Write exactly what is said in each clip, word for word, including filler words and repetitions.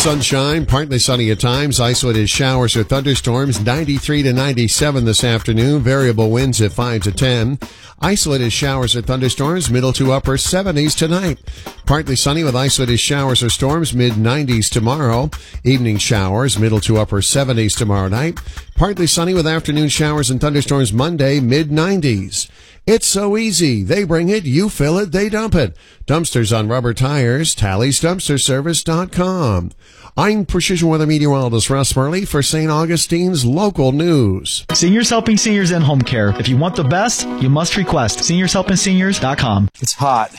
Sunshine, partly sunny at times, isolated showers or thunderstorms, ninety-three to ninety-seven this afternoon, variable winds at five to ten. Isolated showers or thunderstorms, middle to upper seventies tonight. Partly sunny with isolated showers or storms, mid nineties tomorrow. Evening showers, middle to upper seventies tomorrow night. Partly sunny with afternoon showers and thunderstorms Monday, mid nineties. It's so easy. They bring it, you fill it, they dump it. Dumpsters on rubber tires, Tally's Dumpster Service dot com. I'm Precision Weather Meteorologist Russ Murley for Saint Augustine's local news. Seniors Helping Seniors in Home Care. If you want the best, you must request Seniors Helping Seniors dot com. It's hot.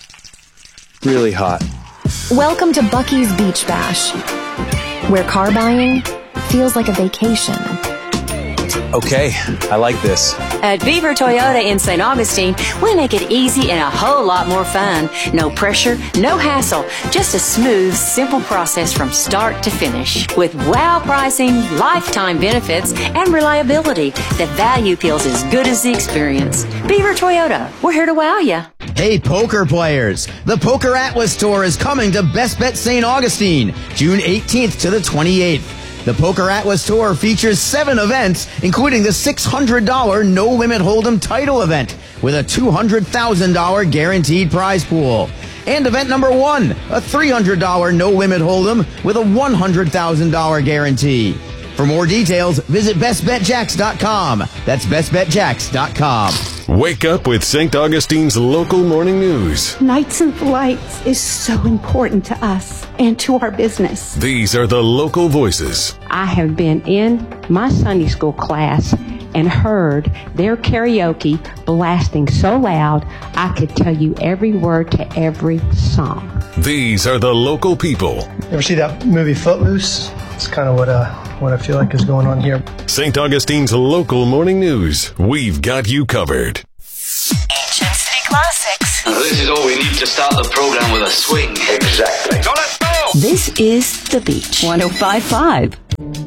Really hot. Welcome to Bucky's Beach Bash, where car buying feels like a vacation. Okay, I like this. At Beaver Toyota in Saint Augustine, we make it easy and a whole lot more fun. No pressure, no hassle, just a smooth, simple process from start to finish. With wow pricing, lifetime benefits, and reliability, the value feels as good as the experience. Beaver Toyota, we're here to wow you. Hey, poker players! The Poker Atlas Tour is coming to Best Bet Saint Augustine, June eighteenth to the twenty-eighth. The Poker Atlas Tour features seven events, including the six hundred dollars No Limit Hold'em title event with a two hundred thousand dollars guaranteed prize pool. And event number one, a three hundred dollars No Limit Hold'em with a one hundred thousand dollars guarantee. For more details, visit best bet jacks dot com. That's best bet jacks dot com. Wake up with Saint Augustine's local morning news. Nights of Lights is so important to us and to our business. These are the local voices. I have been in my Sunday school class and heard their karaoke blasting so loud I could tell you every word to every song. These are the local people. Ever see that movie Footloose? It's kind of what uh, what I feel like is going on here. Saint Augustine's local morning news. We've got you covered. Ancient City Classics. This is all we need to start the program with a swing. Exactly. So let's go! This is The Beach. one oh five point five.